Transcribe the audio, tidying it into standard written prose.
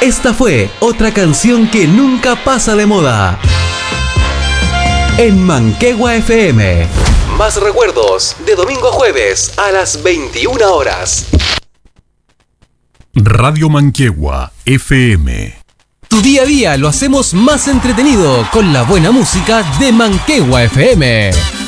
Esta fue otra canción que nunca pasa de moda. En Manquehue FM. Más recuerdos de domingo a jueves a las 21 horas. Radio Manquehue FM. Tu día a día lo hacemos más entretenido con la buena música de Manquehue FM.